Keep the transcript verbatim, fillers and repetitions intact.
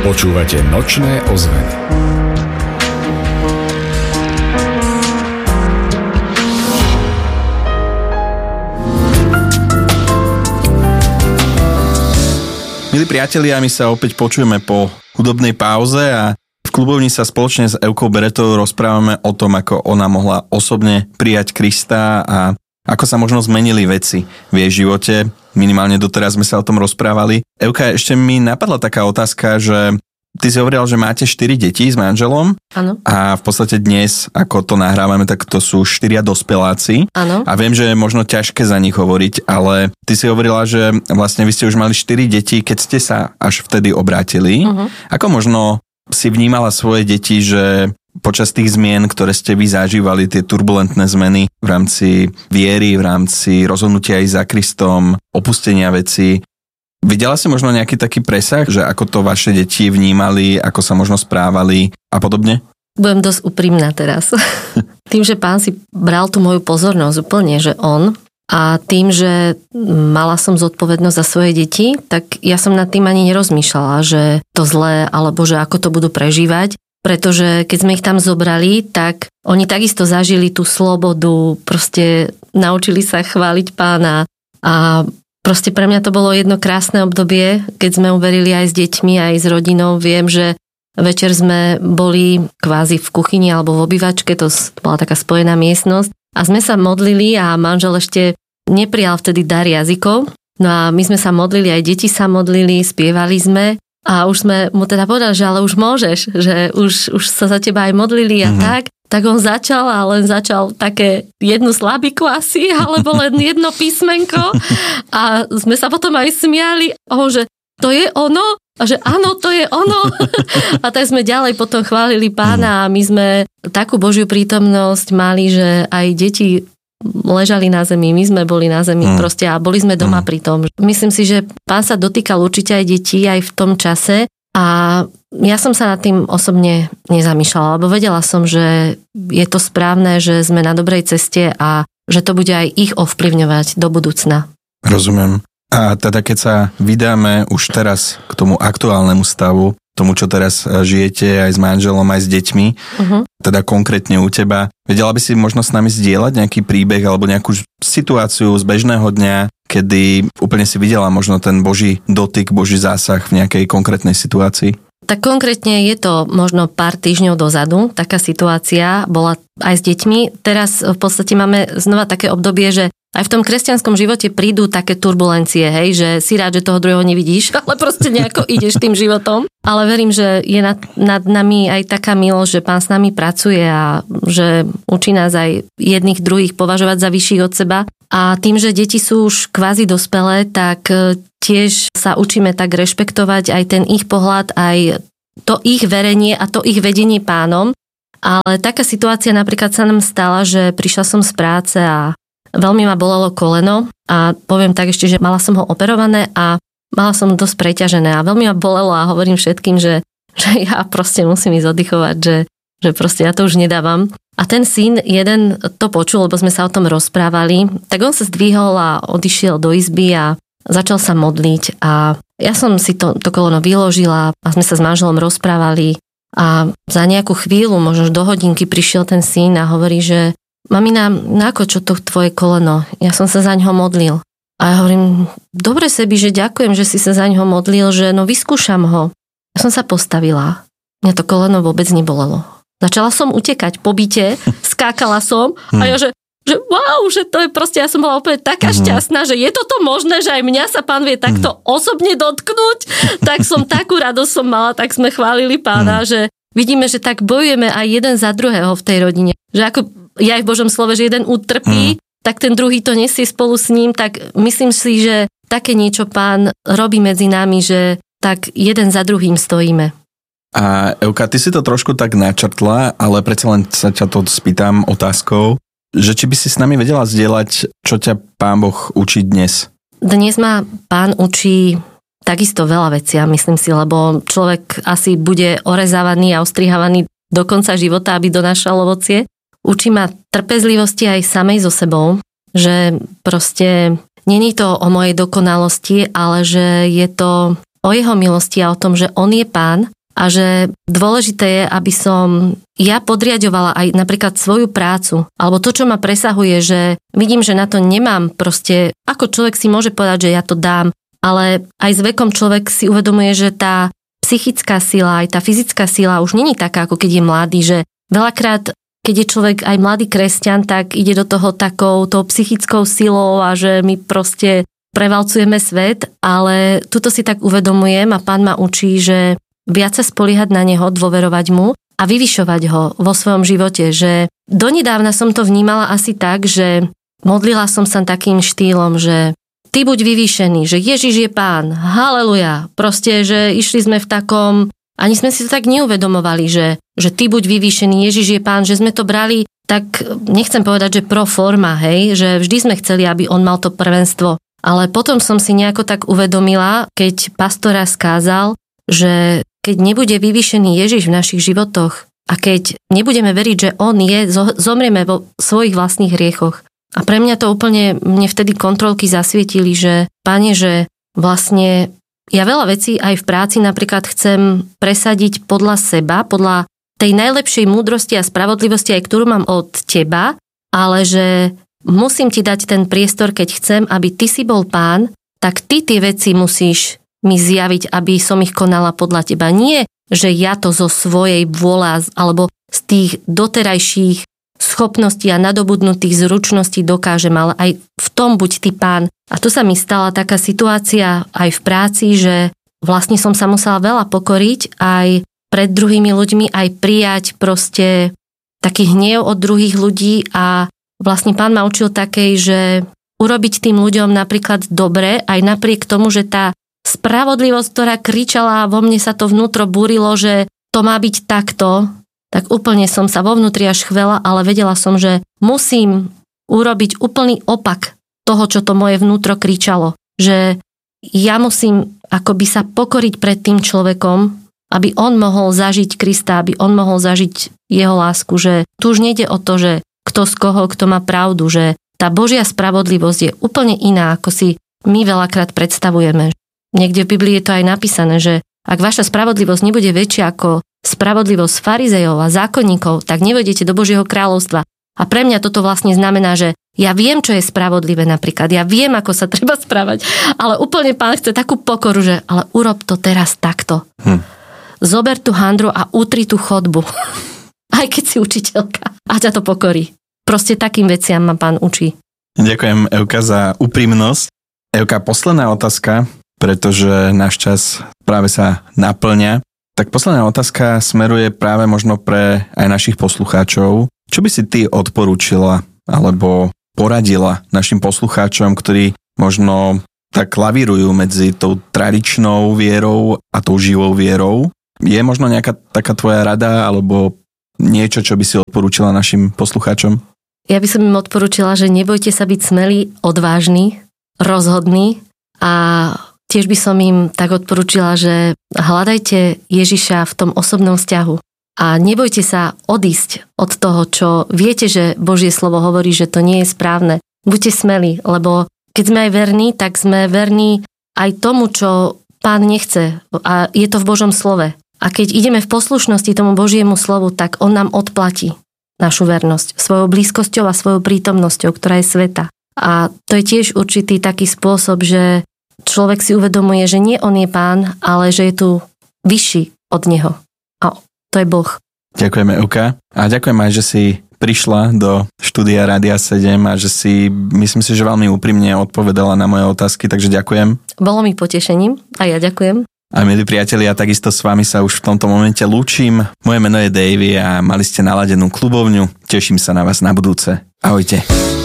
Počúvate Nočné ozveny. Milí priatelia, my sa opäť počujeme po hudobnej pauze a v klubovni sa spoločne s Evkou Beretovou rozprávame o tom, ako ona mohla osobne prijať Krista a ako sa možno zmenili veci v jej živote. Minimálne doteraz sme sa o tom rozprávali. Evka, ešte mi napadla taká otázka, že ty si hovorila, že máte štyri deti s manželom. Áno. A v podstate dnes, ako to nahrávame, tak to sú štyria dospeláci. Áno. A viem, že je možno ťažké za nich hovoriť, ale ty si hovorila, že vlastne vy ste už mali štyri deti, keď ste sa až vtedy obrátili. Uh-huh. Ako možno si vnímala svoje deti, že počas tých zmien, ktoré ste vy zažívali, tie turbulentné zmeny v rámci viery, v rámci rozhodnutia aj za Kristom, opustenia vecí, videla si možno nejaký taký presah, že ako to vaše deti vnímali, ako sa možno správali a podobne? Budem dosť úprimná teraz. Tým, že pán si bral tú moju pozornosť úplne, že on, a tým, že mala som zodpovednosť za svoje deti, tak ja som nad tým ani nerozmýšľala, že to zlé, alebo že ako to budú prežívať. Pretože keď sme ich tam zobrali, tak oni takisto zažili tú slobodu, proste naučili sa chváliť pána a proste pre mňa to bolo jedno krásne obdobie, keď sme uverili aj s deťmi, aj s rodinou. Viem, že večer sme boli kvázi v kuchyni alebo v obývačke, to bola taká spojená miestnosť a sme sa modlili a manžel ešte neprijal vtedy dar jazykov. No a my sme sa modlili, aj deti sa modlili, spievali sme. A už sme mu teda povedali, že ale už môžeš, že už, už sa za teba aj modlili a mm-hmm. tak. Tak on začal a len začal také jednu slabiku asi, alebo len jedno písmenko. A sme sa potom aj smiali, oh, že to je ono? A že áno, to je ono. A tak sme ďalej potom chválili pána a my sme takú Božiu prítomnosť mali, že aj deti ležali na zemi, my sme boli na zemi mm. proste a boli sme doma mm. pri tom. Myslím si, že pán sa dotýkal určite aj detí aj v tom čase a ja som sa nad tým osobne nezamýšľala, lebo vedela som, že je to správne, že sme na dobrej ceste a že to bude aj ich ovplyvňovať do budúcna. Rozumiem. A teda keď sa vydáme už teraz k tomu aktuálnemu stavu, tomu, čo teraz žijete aj s manželom, aj s deťmi, uh-huh. teda konkrétne u teba. Vedela by si možno s nami zdieľať nejaký príbeh alebo nejakú situáciu z bežného dňa, kedy úplne si videla možno ten Boží dotyk, Boží zásah v nejakej konkrétnej situácii? Tak konkrétne je to možno pár týždňov dozadu. Taká situácia bola aj s deťmi. Teraz v podstate máme znova také obdobie, že aj v tom kresťanskom živote prídu také turbulencie, hej, že si rád, že toho druhého nevidíš, ale proste nejako ideš tým životom. Ale verím, že je nad, nad nami aj taká milosť, že pán s nami pracuje a že učí nás aj jedných druhých považovať za vyšších od seba. A tým, že deti sú už kvázi dospelé, tak tiež sa učíme tak rešpektovať aj ten ich pohľad, aj to ich verenie a to ich vedenie pánom. Ale taká situácia napríklad sa nám stala, že prišla som z práce a veľmi ma bolelo koleno a poviem tak ešte, že mala som ho operované a mala som dosť preťažené a veľmi ma bolelo a hovorím všetkým, že, že ja proste musím ísť oddychovať, že, že proste ja to už nedávam. A ten syn jeden to počul, lebo sme sa o tom rozprávali, tak on sa zdvihol a odišiel do izby a začal sa modliť a ja som si to, to koleno vyložila a sme sa s manželom rozprávali a za nejakú chvíľu, možno do hodinky prišiel ten syn a hovorí, že mamina, náko čo to tvoje koleno? Ja som sa za ňoho modlil. A ja hovorím, dobre Sebi, že ďakujem, že si sa za ňoho modlil, že no vyskúšam ho. Ja som sa postavila. Mňa to koleno vôbec nebolelo. Začala som utekať po byte, skákala som a ja, že, že wow, že to je proste, ja som bola úplne taká šťastná, že je toto možné, že aj mňa sa pán vie takto osobne dotknúť. Tak som takú radosť som mala, tak sme chválili pána, že vidíme, že tak bojujeme aj jeden za druhého v tej rodine. Že ako je aj v Božom slove, že jeden utrpí, mm. tak ten druhý to nesie spolu s ním, tak myslím si, že také niečo pán robí medzi nami, že tak jeden za druhým stojíme. A Evka, ty si to trošku tak načrtla, ale predsa len sa ťa to spýtam otázkou, že či by si s nami vedela zdieľať, čo ťa pán Boh učí dnes? Dnes ma pán učí takisto veľa vecí, myslím si, lebo človek asi bude orezávaný a ostrihávaný do konca života, aby donášal ovocie. Učí ma trpezlivosti aj samej so sebou, že proste není to o mojej dokonalosti, ale že je to o jeho milosti a o tom, že on je pán a že dôležité je, aby som ja podriaďovala aj napríklad svoju prácu, alebo to, čo ma presahuje, že vidím, že na to nemám proste, ako človek si môže povedať, že ja to dám, ale aj s vekom človek si uvedomuje, že tá psychická sila, aj tá fyzická sila už není taká, ako keď je mladý, že veľakrát, keď je človek aj mladý kresťan, tak ide do toho takou tou psychickou silou a že my proste prevalcujeme svet, ale tuto si tak uvedomujem a Pán ma učí, že viac sa spoliehať na neho, dôverovať mu a vyvyšovať ho vo svojom živote, že donedávna som to vnímala asi tak, že modlila som sa takým štýlom, že ty buď vyvýšený, že Ježiš je Pán, haleluja, proste, že išli sme v takom, ani sme si to tak neuvedomovali, že, že ty buď vyvýšený, Ježiš je Pán, že sme to brali tak, nechcem povedať, že pro forma, hej, že vždy sme chceli, aby on mal to prvenstvo, ale potom som si nejako tak uvedomila, keď pastora skázal, že keď nebude vyvýšený Ježiš v našich životoch a keď nebudeme veriť, že on je, zomrieme vo svojich vlastných hriechoch. A pre mňa to úplne, mne vtedy kontrolky zasvietili, že Pane, že vlastne ja veľa vecí aj v práci napríklad chcem presadiť podľa seba, podľa tej najlepšej múdrosti a spravodlivosti, aj ktorú mám od teba, ale že musím ti dať ten priestor, keď chcem, aby ty si bol Pán, tak ty tie veci musíš mi zjaviť, aby som ich konala podľa teba. Nie, že ja to zo svojej vôle alebo z tých doterajších schopností a nadobudnutých zručností dokážem, ale aj v tom buď ty Pán. A tu sa mi stala taká situácia aj v práci, že vlastne som sa musela veľa pokoriť aj pred druhými ľuďmi, aj prijať proste taký hnev od druhých ľudí a vlastne Pán ma učil takej, že urobiť tým ľuďom napríklad dobre, aj napriek tomu, že tá spravodlivosť, ktorá kričala a vo mne sa to vnútro búrilo, že to má byť takto, tak úplne som sa vo vnútri až chvela, ale vedela som, že musím urobiť úplný opak toho, čo to moje vnútro kričalo. Že ja musím akoby sa pokoriť pred tým človekom, aby on mohol zažiť Krista, aby on mohol zažiť jeho lásku, že tu už nejde o to, že kto z koho, kto má pravdu, že tá Božia spravodlivosť je úplne iná, ako si my veľakrát predstavujeme. Niekde v Biblii je to aj napísané, že ak vaša spravodlivosť nebude väčšia ako spravodlivosť farizejov a zákonníkov, tak nevojdete do Božieho kráľovstva. A pre mňa toto vlastne znamená, že ja viem, čo je spravodlivé napríklad, ja viem, ako sa treba správať, ale úplne Pán chce takú pokoru, že ale urob to teraz takto. Hm. Zober tú handru a utri tú chodbu. Aj keď si učiteľka. A ťa to pokorí. Proste takým veciam ma Pán učí. Ďakujem, Evka, za úprimnosť. Evka, posledná otázka, pretože náš čas práve sa naplňa. Tak posledná otázka smeruje práve možno pre aj našich poslucháčov. Čo by si ty odporúčila alebo poradila našim poslucháčom, ktorí možno tak lavírujú medzi tou tradičnou vierou a tou živou vierou? Je možno nejaká taká tvoja rada alebo niečo, čo by si odporúčila našim poslucháčom? Ja by som im odporúčila, že nebojte sa byť smelí, odvážni, rozhodní a tiež by som im tak odporúčila, že hľadajte Ježiša v tom osobnom vzťahu a nebojte sa odísť od toho, čo viete, že Božie slovo hovorí, že to nie je správne. Buďte smelí, lebo keď sme aj verní, tak sme verní aj tomu, čo Pán nechce a je to v Božom slove. A keď ideme v poslušnosti tomu Božiemu slovu, tak on nám odplatí našu vernosť svojou blízkosťou a svojou prítomnosťou, ktorá je sveta. A to je tiež určitý taký spôsob, že človek si uvedomuje, že nie on je Pán, ale že je tu vyšší od neho. A to je Boh. Ďakujeme, Euka. A ďakujem aj, že si prišla do štúdia Rádia sedem a že si, myslím si, že veľmi úprimne odpovedala na moje otázky, takže ďakujem. Bolo mi potešením a ja ďakujem. A milí priatelia, takisto s vami sa už v tomto momente lúčim. Moje meno je Davey a mali ste naladenú klubovňu. Teším sa na vás na budúce. Ahojte.